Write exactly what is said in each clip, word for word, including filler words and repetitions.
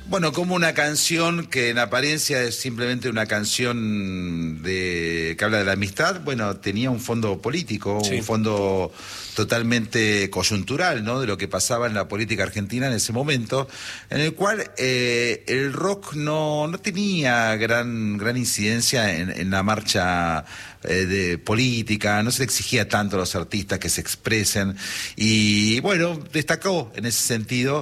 Bueno, como una canción que en apariencia es simplemente una canción de que habla de la amistad, bueno, tenía un fondo político, sí. un fondo totalmente coyuntural, ¿no? De lo que pasaba en la política argentina en ese momento, en el cual eh, el rock no, no tenía gran, gran incidencia en, en la marcha eh, de política, no se le exigía tanto a los artistas que se expresen, y bueno, destacó en ese sentido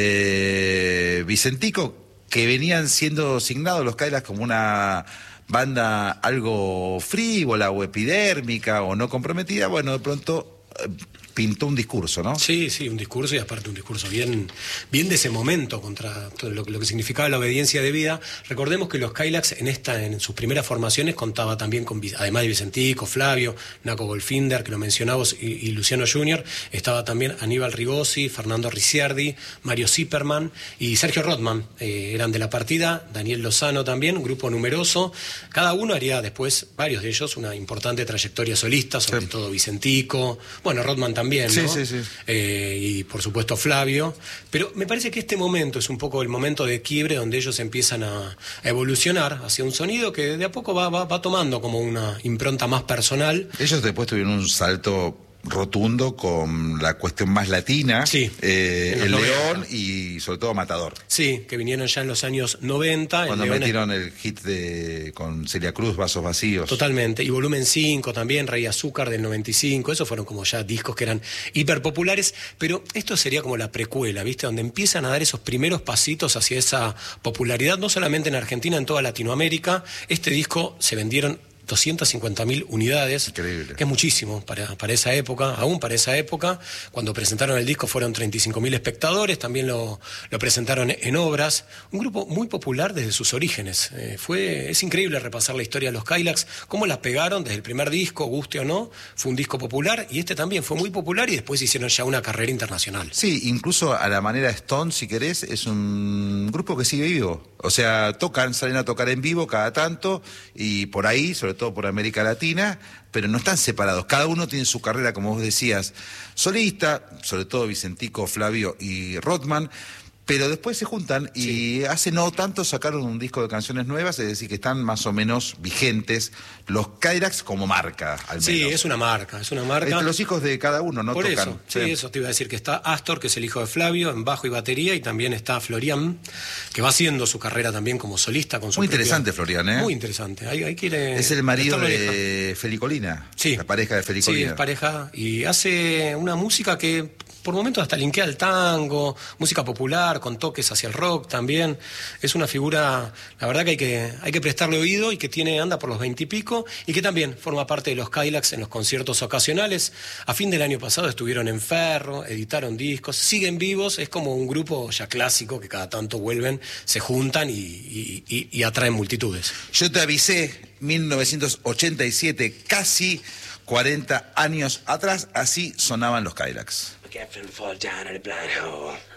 eh, Vicentico, que venían siendo asignados los Cadillacs como una banda algo frívola o epidérmica o no comprometida. Bueno, de pronto eh, pintó un discurso, ¿no? Sí, sí, un discurso, y aparte un discurso bien, bien de ese momento contra todo lo, lo que significaba la obediencia debida. Recordemos que los Cadillacs en esta, en sus primeras formaciones contaba también con, además de Vicentico, Flavio, Naco Goldfinger, que lo mencionamos, y, y Luciano junior, estaba también Aníbal Rigosi, Fernando Ricciardi, Mario Zipperman y Sergio Rothman, eh, eran de la partida, Daniel Lozano también, un grupo numeroso. Cada uno haría después, varios de ellos, una importante trayectoria solista, sobre sí. todo Vicentico, bueno, Rothman también. También, ¿no? Sí, sí, sí. Eh, y por supuesto Flavio. Pero me parece que este momento es un poco el momento de quiebre donde ellos empiezan a, a evolucionar hacia un sonido que de a poco va, va, va tomando como una impronta más personal. Ellos después tuvieron un salto rotundo con la cuestión más latina, sí, eh, el León y sobre todo Matador. Sí, que vinieron ya en los años noventa. Cuando el metieron es... el hit de con Celia Cruz, Vasos Vacíos. Totalmente, y Volumen cinco también, Rey Azúcar del noventa y cinco, esos fueron como ya discos que eran hiperpopulares, pero esto sería como la precuela, ¿viste? Donde empiezan a dar esos primeros pasitos hacia esa popularidad, no solamente en Argentina, en toda Latinoamérica. Este disco se vendieron doscientas cincuenta mil unidades, increíble, que es muchísimo para, para esa época, aún para esa época. Cuando presentaron el disco fueron treinta y cinco mil espectadores, también lo, lo presentaron en obras. Un grupo muy popular desde sus orígenes. Eh, fue, es increíble repasar la historia de los Cadillacs, cómo la pegaron desde el primer disco, guste o no, fue un disco popular, y este también fue muy popular, y después hicieron ya una carrera internacional. Sí, incluso a la manera Stone, si querés, es un grupo que sigue vivo. O sea, tocan, salen a tocar en vivo cada tanto, y por ahí, sobre todo por América Latina, pero no están separados. Cada uno tiene su carrera, como vos decías, solista, sobre todo Vicentico, Flavio y Rothman, pero después se juntan y sí. hace no tanto sacaron un disco de canciones nuevas, es decir, que están más o menos vigentes los Cadillacs como marca, al menos. Sí, es una marca, es una marca. Entre los hijos de cada uno, ¿no? Por tocan. eso, sí, sí, eso te iba a decir, que está Astor, que es el hijo de Flavio, en bajo y batería, y también está Florian, que va haciendo su carrera también como solista con su Muy propia... interesante, Florian, ¿eh? Muy interesante. Ahí, ahí quiere... Es el marido de Felicolina. Sí. La pareja de Felicolina. Sí, es pareja, y hace una música que por momentos hasta linkea al tango, música popular, con toques hacia el rock también. Es una figura, la verdad que hay que, hay que prestarle oído, y que tiene, anda por los veintipico, y, y que también forma parte de los Cadillacs en los conciertos ocasionales. A fin del año pasado estuvieron en Ferro, editaron discos, siguen vivos, es como un grupo ya clásico que cada tanto vuelven, se juntan y, y, y, y atraen multitudes. Yo te avisé, mil novecientos ochenta y siete, casi cuarenta años atrás, así sonaban los Cadillacs. Fall down in a blind hole.